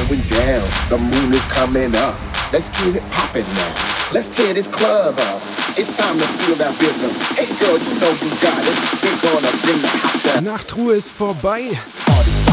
going down, the moon is coming up. Let's get it poppin' now. Let's tear this club up. It's time to feel that rhythm. Hey girl, you know you got it. We're gonna bring the house down. Nachtruhe ist vorbei.